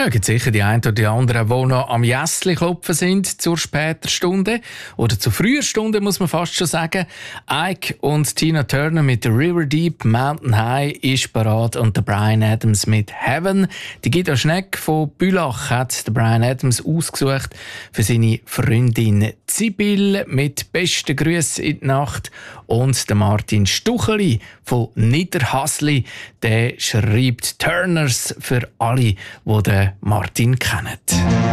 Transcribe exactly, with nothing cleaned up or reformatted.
Ja, gibt sicher die einen oder die anderen, die noch am Jässli klopfen sind zur späten Stunde. Oder zur frühen Stunde, muss man fast schon sagen. Ike und Tina Turner mit River Deep, Mountain High ist parat und der Bryan Adams mit Heaven. Die Guido Schneck von Bülach hat der Bryan Adams ausgesucht für seine Freundin Sibylle mit besten Grüßen in die Nacht. Und der Martin Stucheli von Niederhasli, der schreibt Turners für alle, die den Martin kennen.